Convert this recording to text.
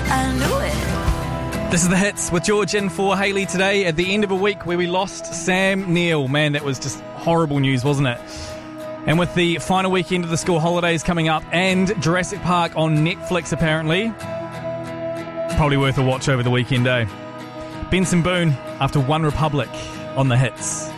I knew it. This is The Hits with George in for Hayley today at the end of a week where we lost Sam Neill. Man, that was just horrible news, wasn't it? And with the final weekend of the school holidays coming up and Jurassic Park on Netflix apparently, probably worth a watch over the weekend, eh? Benson Boone after One Republic on The Hits.